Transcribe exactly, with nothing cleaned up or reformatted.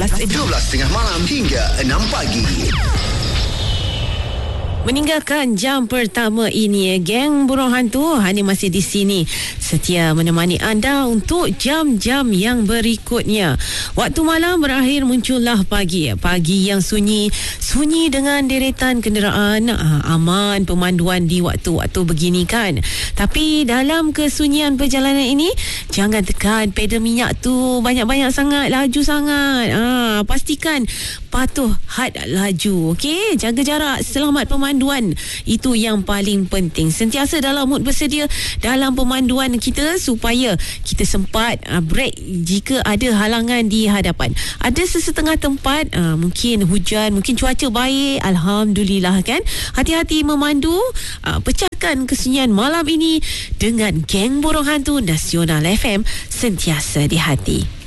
belas. dua belas tiga puluh malam hingga enam pagi. Meninggalkan jam pertama ini, geng burung hantu hanya masih di sini setia menemani anda untuk jam-jam yang berikutnya. Waktu malam berakhir, muncullah pagi. Pagi yang sunyi, sunyi dengan deretan kenderaan, aman pemanduan di waktu-waktu begini kan. Tapi dalam kesunyian perjalanan ini, jangan tekan pedal minyak tu banyak-banyak sangat, laju sangat. Ah, pastikan patuh had laju. Okey, jaga jarak, selamat pemanduan. Itu yang paling penting. Sentiasa dalam mood bersedia dalam pemanduan kita supaya kita sempat uh, break jika ada halangan di hadapan. Ada sesetengah tempat uh, mungkin hujan, mungkin cuaca baik, alhamdulillah kan. Hati-hati memandu, uh, pecahkan kesunyian malam ini dengan geng burung hantu Nasional F M, sentiasa di hati.